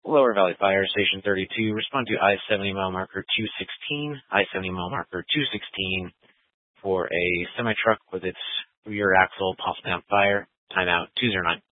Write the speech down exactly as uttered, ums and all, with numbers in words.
Lower Valley Fire Station thirty-two, respond to I seventy mile marker two sixteen, I seventy mile marker two sixteen for a semi-truck with its rear axle possibly on fire. Timeout two zero nine.